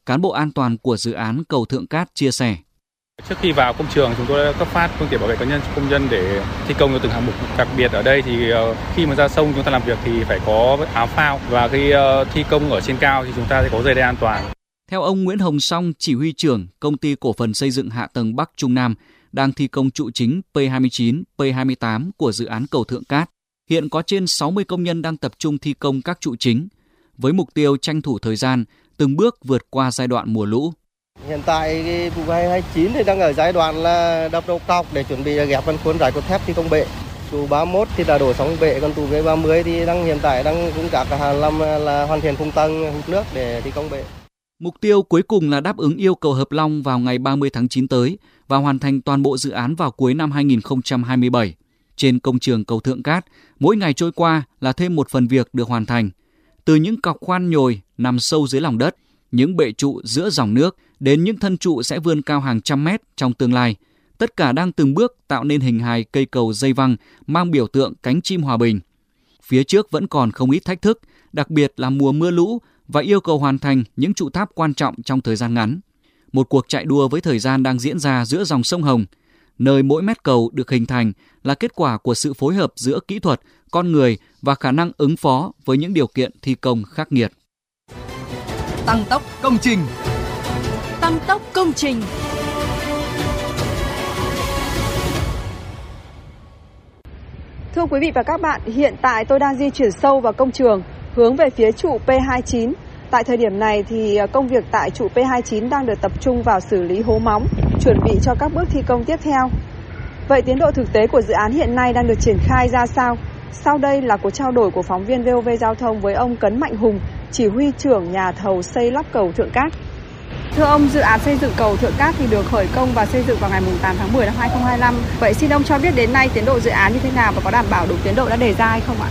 cán bộ an toàn của dự án cầu Thượng Cát chia sẻ. Trước khi vào công trường, chúng tôi đã cấp phát phương tiện bảo vệ cá nhân cho công nhân để thi công cho từng hạng mục. Đặc biệt ở đây thì khi mà ra sông chúng ta làm việc thì phải có áo phao, và khi thi công ở trên cao thì chúng ta sẽ có dây đai an toàn. Theo ông Nguyễn Hồng Song, chỉ huy trưởng Công ty Cổ phần Xây dựng Hạ tầng Bắc Trung Nam, đang thi công trụ chính P29, P28 của dự án cầu Thượng Cát. Hiện có trên 60 công nhân đang tập trung thi công các trụ chính, với mục tiêu tranh thủ thời gian, từng bước vượt qua giai đoạn mùa lũ. Hiện tại vụ 29 thì đang ở giai đoạn là đập đầu cọc để chuẩn bị ghép phần khuôn rải cốt thép thi công bệ. Trụ 31 thì đã đổ xong bệ, còn trụ 30 thì hiện tại đang cũng cả hàng năm là hoàn thiện khung tầng hút nước để thi công bệ. Mục tiêu cuối cùng là đáp ứng yêu cầu Hợp Long vào ngày 30 tháng 9 tới và hoàn thành toàn bộ dự án vào cuối năm 2027. Trên công trường cầu Thượng Cát, mỗi ngày trôi qua là thêm một phần việc được hoàn thành. Từ những cọc khoan nhồi nằm sâu dưới lòng đất, những bệ trụ giữa dòng nước, đến những thân trụ sẽ vươn cao hàng trăm mét trong tương lai. Tất cả đang từng bước tạo nên hình hài cây cầu dây văng mang biểu tượng cánh chim hòa bình. Phía trước vẫn còn không ít thách thức, đặc biệt là mùa mưa lũ và yêu cầu hoàn thành những trụ tháp quan trọng trong thời gian ngắn. Một cuộc chạy đua với thời gian đang diễn ra giữa dòng sông Hồng, nơi mỗi mét cầu được hình thành là kết quả của sự phối hợp giữa kỹ thuật, con người và khả năng ứng phó với những điều kiện thi công khắc nghiệt. Tăng tốc công trình. Tăng tốc công trình. Thưa quý vị và các bạn, hiện tại tôi đang di chuyển sâu vào công trường, hướng về phía trụ P29. Tại thời điểm này thì công việc tại trụ P29 đang được tập trung vào xử lý hố móng, chuẩn bị cho các bước thi công tiếp theo. Vậy tiến độ thực tế của dự án hiện nay đang được triển khai ra sao? Sau đây là cuộc trao đổi của phóng viên VOV Giao thông với ông Cấn Mạnh Hùng, chỉ huy trưởng nhà thầu xây lắp cầu Thượng Cát. Thưa ông, dự án xây dựng cầu Thượng Cát thì được khởi công và xây dựng vào ngày 8 tháng 10 năm 2025. Vậy xin ông cho biết đến nay tiến độ dự án như thế nào và có đảm bảo đúng tiến độ đã đề ra hay không ạ?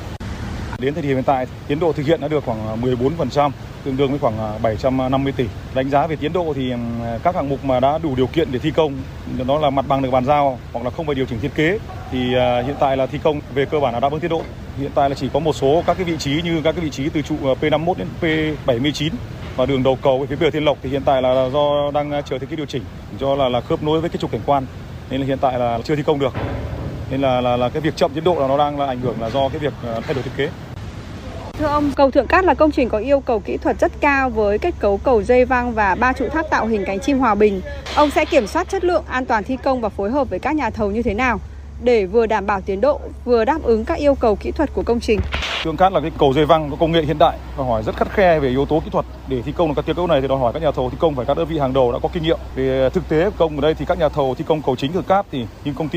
Đến thời điểm hiện tại, tiến độ thực hiện đã được khoảng 14%, tương đương với khoảng 750 tỷ. Đánh giá về tiến độ thì các hạng mục mà đã đủ điều kiện để thi công, đó là mặt bằng được bàn giao hoặc là không phải điều chỉnh thiết kế, thì hiện tại là thi công về cơ bản là đáp ứng tiến độ. Hiện tại là chỉ có một số các cái vị trí như các cái vị trí từ trụ P51 đến P79 và đường đầu cầu về phía bờ Thiên Lộc thì hiện tại là do đang chờ thiết kế điều chỉnh, do là khớp nối với cái trục cảnh quan nên là hiện tại là chưa thi công được. Nên là cái việc chậm tiến độ là nó đang là ảnh hưởng là do cái việc thay đổi thiết kế. Thưa ông, cầu Thượng Cát là công trình có yêu cầu kỹ thuật rất cao với kết cấu cầu dây văng và 3 trụ tháp tạo hình cánh chim hòa bình. Ông sẽ kiểm soát chất lượng, an toàn thi công và phối hợp với các nhà thầu như thế nào để vừa đảm bảo tiến độ, vừa đáp ứng các yêu cầu kỹ thuật của công trình? Thượng Cát là cái cầu dây văng có công nghệ hiện đại, đòi hỏi rất khắt khe về yếu tố kỹ thuật. Để thi công được các kết cấu này thì đòi hỏi các nhà thầu thi công phải các đơn vị hàng đầu đã có kinh nghiệm. Về thực tế công ở đây thì các nhà thầu thi công cầu chính Thượng Cát thì như công ty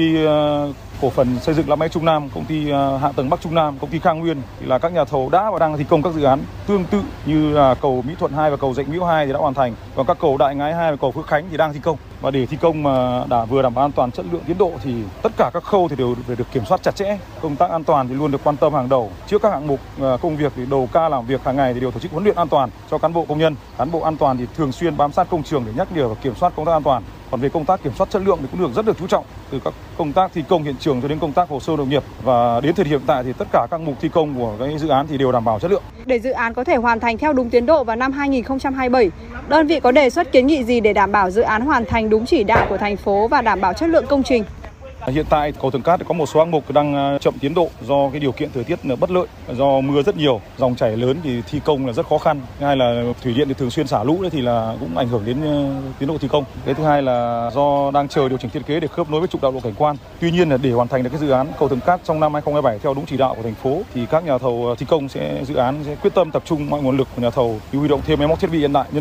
Cổ phần Xây dựng Lắp Máy Trung Nam, công ty Hạ tầng Bắc Trung Nam, công ty Khang Nguyên thì là các nhà thầu đã và đang thi công các dự án tương tự như là cầu Mỹ Thuận 2 và cầu Dạch Miễu 2 thì đã hoàn thành. Còn các cầu Đại Ngái 2 và cầu Phước Khánh thì đang thi công. Và để thi công mà vừa đảm bảo an toàn, chất lượng, tiến độ thì tất cả các khâu thì đều phải được kiểm soát chặt chẽ. Công tác an toàn thì luôn được quan tâm hàng đầu. Trước các hạng mục công việc thì đầu ca làm việc hàng ngày thì đều tổ chức huấn luyện an toàn cho cán bộ công nhân. Cán bộ an toàn thì thường xuyên bám sát công trường để nhắc nhở và kiểm soát công tác an toàn. Còn về công tác kiểm soát chất lượng thì cũng rất được chú trọng, từ các công tác thi công hiện trường cho đến công tác hồ sơ nộp nghiệp, và đến thời điểm hiện tại thì tất cả các mục thi công của cái dự án thì đều đảm bảo chất lượng. Để dự án có thể hoàn thành theo đúng tiến độ vào năm 2027, đơn vị có đề xuất kiến nghị gì để đảm bảo dự án hoàn thành đúng chỉ đạo của thành phố và đảm bảo chất lượng công trình? Hiện tại cầu Thượng Cát có một số hạng mục đang chậm tiến độ do cái điều kiện thời tiết bất lợi, do mưa rất nhiều, dòng chảy lớn thì thi công là rất khó khăn. Thứ hai là thủy điện thì thường xuyên xả lũ đấy thì là cũng ảnh hưởng đến tiến độ thi công. Cái thứ hai là do đang chờ điều chỉnh thiết kế để khớp nối với trục đạo lộ cảnh quan. Tuy nhiên là để hoàn thành được cái dự án cầu Thượng Cát trong năm 2027 theo đúng chỉ đạo của thành phố thì các nhà thầu thi công dự án sẽ quyết tâm tập trung mọi nguồn lực của nhà thầu, huy động thêm máy móc thiết bị hiện đại, nhân